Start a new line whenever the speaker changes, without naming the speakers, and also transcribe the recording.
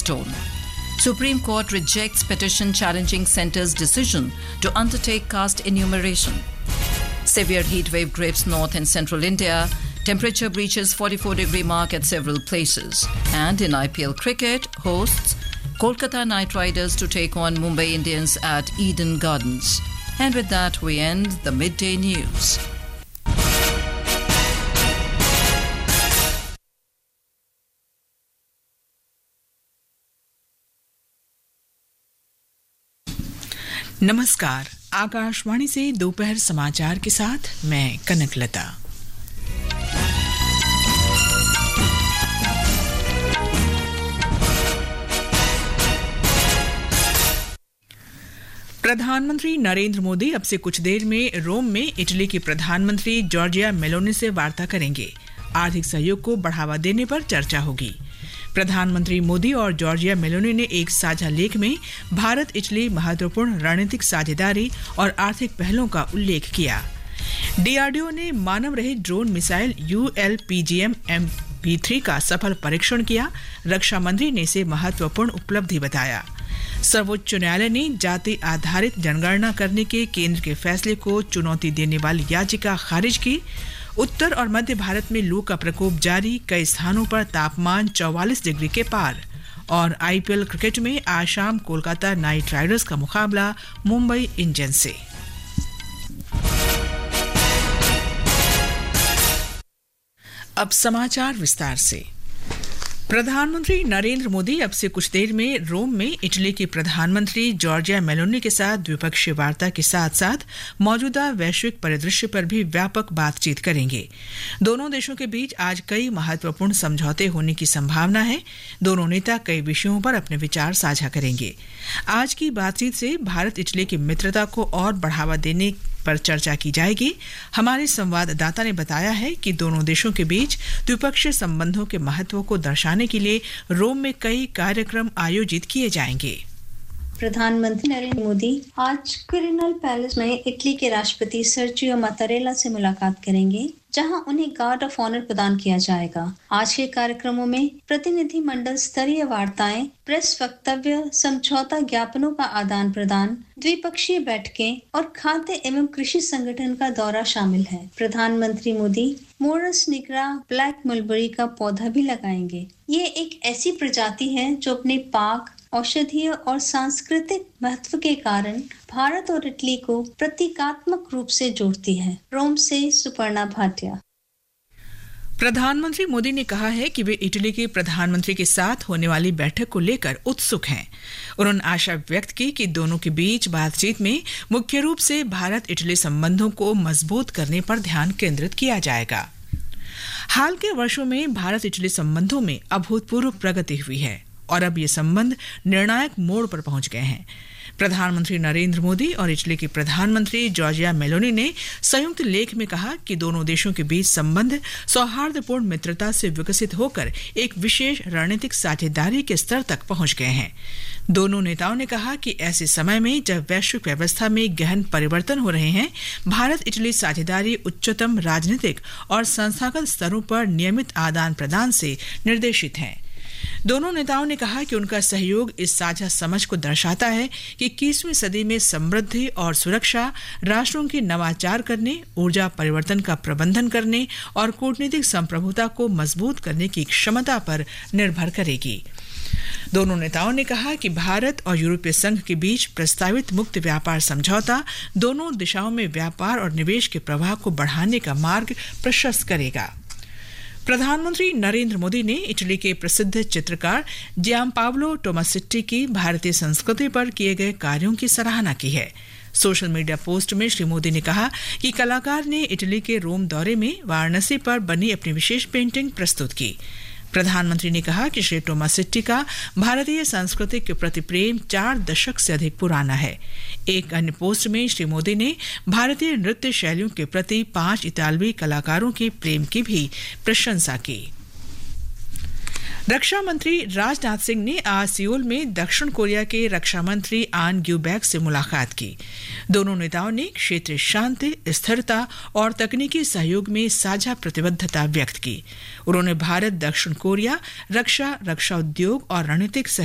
milestone. Supreme Court rejects petition challenging centre's decision to undertake caste enumeration. Severe heat wave grips north and central India. Temperature breaches 44-degree mark at several places. And in IPL cricket, hosts Kolkata Knight Riders to take on Mumbai Indians at Eden Gardens. And with that, we end the midday news.
नमस्कार, आकाशवाणी से दोपहर समाचार के साथ मैं कनकलता। प्रधानमंत्री नरेंद्र मोदी अब से कुछ देर में रोम में इटली के प्रधानमंत्री जॉर्जिया मेलोनी से वार्ता करेंगे। आर्थिक सहयोग को बढ़ावा देने पर चर्चा होगी। प्रधानमंत्री मोदी और जॉर्जिया मेलोनी ने एक साझा लेख में भारत इटली महत्वपूर्ण रणनीतिक साझेदारी और आर्थिक पहलों का उल्लेख किया। डीआरडीओ ने मानव रहित ड्रोन मिसाइल ULPGM MP3 का सफल परीक्षण किया। रक्षा मंत्री ने इसे महत्वपूर्ण उपलब्धि बताया। सर्वोच्च न्यायालय ने जाति आधारित जनगणना करने के केंद्र के फैसले को चुनौती देने वाली याचिका खारिज की। उत्तर और मध्य भारत में लू का प्रकोप जारी, कई स्थानों पर तापमान 44 डिग्री के पार। और IPL क्रिकेट में आज शाम कोलकाता नाइट राइडर्स का मुकाबला मुंबई इंडियंस से। अब समाचार विस्तार से। प्रधानमंत्री नरेंद्र मोदी अब से कुछ देर में रोम में इटली के प्रधानमंत्री जॉर्जिया मेलोनी के साथ द्विपक्षीय वार्ता के साथ साथ मौजूदा वैश्विक परिदृश्य पर भी व्यापक बातचीत करेंगे। दोनों देशों के बीच आज कई महत्वपूर्ण समझौते होने की संभावना है। दोनों नेता कई विषयों पर अपने विचार साझा करेंगे। आज की बातचीत से भारत इटली की मित्रता को और बढ़ावा देने पर चर्चा की जाएगी। हमारे संवाददाता ने बताया है कि दोनों देशों के बीच द्विपक्षीय संबंधों के महत्व को दर्शाने के लिए रोम में कई कार्यक्रम आयोजित किए जाएंगे।
प्रधानमंत्री नरेंद्र मोदी आज क्विरिनल पैलेस में इटली के राष्ट्रपति सर्जियो मात्तारेला से मुलाकात करेंगे, जहां उन्हें गार्ड ऑफ ऑनर प्रदान किया जाएगा। आज के कार्यक्रमों में प्रतिनिधि मंडल स्तरीय वार्ताएं, प्रेस वक्तव्य, समझौता ज्ञापनों का आदान प्रदान, द्विपक्षीय बैठकें और खाद्य एवं कृषि संगठन का दौरा शामिल है। प्रधानमंत्री Modi Morris nigra black mulberry का पौधा भी लगाएंगे। ये एक ऐसी प्रजाति है जो अपने पाक, औषधीय और सांस्कृतिक महत्व के कारण भारत और इटली को प्रतीकात्मक रूप से जोड़ती है। रोम से सुपर्णा भाटिया।
प्रधानमंत्री मोदी ने कहा है कि वे इटली के प्रधानमंत्री के साथ होने वाली बैठक को लेकर उत्सुक हैं। उन्होंने आशा व्यक्त की कि दोनों के बीच बातचीत में मुख्य रूप से भारत इटली संबंधों को मजबूत करने पर ध्यान केंद्रित किया जाएगा। हाल के वर्षों में भारत इटली संबंधों में अभूतपूर्व प्रगति हुई है और अब ये संबंध निर्णायक मोड़ पर पहुंच गए हैं। प्रधानमंत्री नरेंद्र मोदी और इटली के प्रधानमंत्री जॉर्जिया मेलोनी ने संयुक्त लेख में कहा कि दोनों देशों के बीच संबंध सौहार्दपूर्ण मित्रता से विकसित होकर एक विशेष रणनीतिक साझेदारी के स्तर तक पहुंच गए हैं। दोनों नेताओं ने कहा कि ऐसे समय में जब वैश्विक व्यवस्था में गहन परिवर्तन हो रहे हैं, भारत इटली साझेदारी उच्चतम राजनीतिक और संस्थागत स्तरों पर नियमित आदान प्रदान से निर्देशित है। दोनों नेताओं ने कहा कि उनका सहयोग इस साझा समझ को दर्शाता है कि 21वीं सदी में समृद्धि और सुरक्षा राष्ट्रों की नवाचार करने, ऊर्जा परिवर्तन का प्रबंधन करने और कूटनीतिक संप्रभुता को मजबूत करने की क्षमता पर निर्भर करेगी। दोनों नेताओं ने कहा कि भारत और यूरोपीय संघ के बीच प्रस्तावित मुक्त व्यापार समझौता दोनों दिशाओं में व्यापार और निवेश के प्रवाह को बढ़ाने का मार्ग प्रशस्त करेगा। प्रधानमंत्री नरेंद्र मोदी ने इटली के प्रसिद्ध चित्रकार जियांपावलो टोमासेट्टी की भारतीय संस्कृति पर किए गए कार्यों की सराहना की है। सोशल मीडिया पोस्ट में श्री मोदी ने कहा कि कलाकार ने इटली के रोम दौरे में वाराणसी पर बनी अपनी विशेष पेंटिंग प्रस्तुत की। प्रधानमंत्री ने कहा कि श्री टोमासेट्टी का भारतीय संस्कृति के प्रति प्रेम 4 दशक से अधिक पुराना है। एक अन्य पोस्ट में श्री मोदी ने भारतीय नृत्य शैलियों के प्रति 5 इतालवी कलाकारों के प्रेम की भी प्रशंसा की। रक्षा मंत्री राजनाथ सिंह ने आज सियोल में दक्षिण कोरिया के रक्षा मंत्री आन ग्यूबैक से मुलाकात की। दोनों नेताओं ने क्षेत्रीय शांति, स्थिरता और तकनीकी सहयोग में साझा प्रतिबद्धता व्यक्त की। उन्होंने भारत दक्षिण कोरिया रक्षा उद्योग और रणनीतिक